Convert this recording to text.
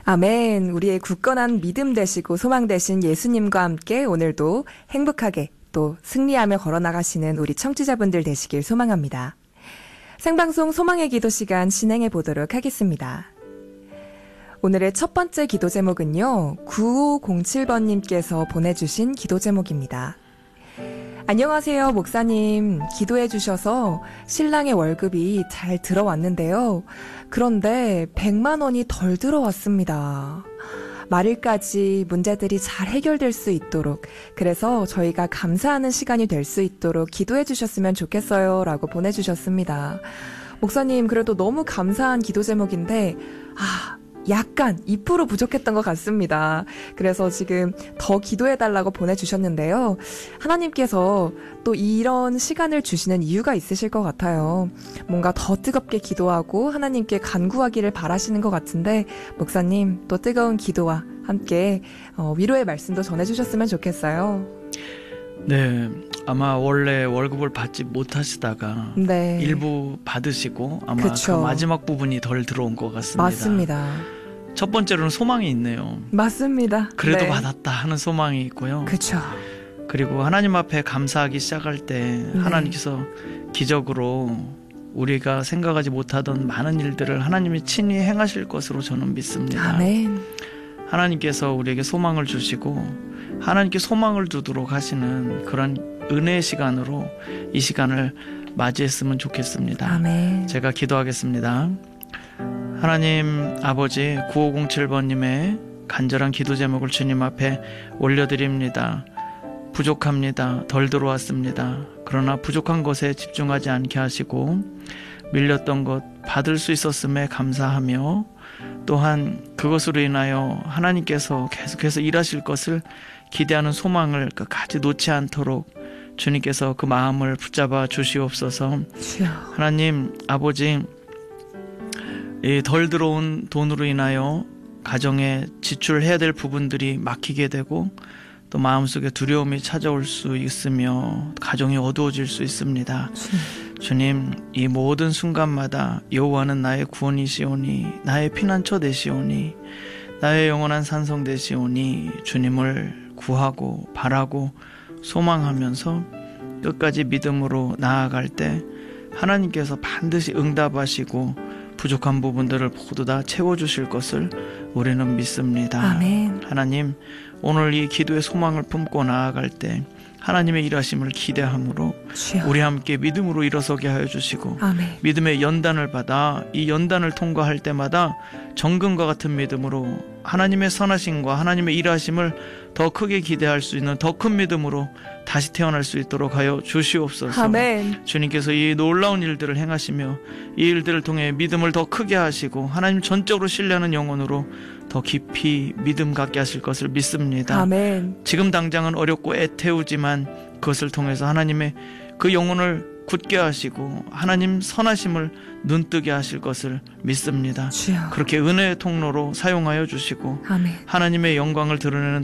아멘. 우리의 굳건한 믿음 되시고 소망 되신 예수님과 함께 오늘도 행복하게 또 승리하며 걸어나가시는 우리 청취자분들 되시길 소망합니다. 생방송 소망의 기도 시간 진행해 보도록 하겠습니다. 오늘의 첫 번째 기도 제목은요, 9507번님께서 보내주신 기도 제목입니다. 안녕하세요, 목사님. 기도해 주셔서 신랑의 월급이 잘 들어왔는데요. 그런데 100만 원이 덜 들어왔습니다. 말일까지 문제들이 잘 해결될 수 있도록, 그래서 저희가 감사하는 시간이 될 수 있도록 기도해 주셨으면 좋겠어요. 라고 보내주셨습니다. 목사님, 그래도 너무 감사한 기도 제목인데, 약간 2% 부족했던 것 같습니다. 그래서 지금 더 기도해달라고 보내주셨는데요. 하나님께서 또 이런 시간을 주시는 이유가 있으실 것 같아요. 뭔가 더 뜨겁게 기도하고 하나님께 간구하기를 바라시는 것 같은데, 목사님 또 뜨거운 기도와 함께 위로의 말씀도 전해주셨으면 좋겠어요. 네, 아마 원래 월급을 받지 못하시다가 네. 일부 받으시고 아마 그쵸. 그 마지막 부분이 덜 들어온 것 같습니다. 맞습니다. 첫 번째로는 소망이 있네요. 맞습니다. 그래도 네. 받았다 하는 소망이 있고요. 그쵸. 그리고 하나님 앞에 감사하기 시작할 때 하나님께서 기적으로 우리가 생각하지 못하던 많은 일들을 하나님이 친히 행하실 것으로 저는 믿습니다. 아멘. 하나님께서 우리에게 소망을 주시고 하나님께 소망을 두도록 하시는 그런 은혜의 시간으로 이 시간을 맞이했으면 좋겠습니다. 아멘. 제가 기도하겠습니다. 하나님 아버지, 9507번님의 간절한 기도 제목을 주님 앞에 올려드립니다. 부족합니다. 덜 들어왔습니다. 그러나 부족한 것에 집중하지 않게 하시고 밀렸던 것 받을 수 있었음에 감사하며, 또한 그것으로 인하여 하나님께서 계속해서 일하실 것을 기대하는 소망을 끝까지 놓지 않도록 주님께서 그 마음을 붙잡아 주시옵소서. 하나님 아버지, 이 덜 들어온 돈으로 인하여 가정에 지출해야 될 부분들이 막히게 되고 또 마음속에 두려움이 찾아올 수 있으며 가정이 어두워질 수 있습니다. 주님, 이 모든 순간마다 여호와는 나의 구원이시오니 나의 피난처 되시오니 나의 영원한 산성 되시오니 주님을 구하고 바라고 소망하면서 끝까지 믿음으로 나아갈 때 하나님께서 반드시 응답하시고 부족한 부분들을 모두 다 채워주실 것을 우리는 믿습니다. 아멘. 하나님, 오늘 이 기도의 소망을 품고 나아갈 때 하나님의 일하심을 기대함으로 주여. 우리 함께 믿음으로 일어서게 하여 주시고 아멘. 믿음의 연단을 받아 이 연단을 통과할 때마다 정금과 같은 믿음으로 하나님의 선하심과 하나님의 일하심을 더 크게 기대할 수 있는 더 큰 믿음으로 다시 태어날 수 있도록 하여 주시옵소서. 아멘. 주님께서 이 놀라운 일들을 행하시며 이 일들을 통해 믿음을 더 크게 하시고 하나님 전적으로 신뢰하는 영혼으로 더 깊이 믿음 갖게 하실 것을 믿습니다. 아멘. 지금 당장은 어렵고 애태우지만 그것을 통해서 하나님의 그 영혼을 굳게 하시고 하나님 선하심을 눈뜨게 하실 것을 믿습니다. 주여. 그렇게 은혜의 통로로 사용하여 주시고 아멘. 하나님의 영광을 드러내는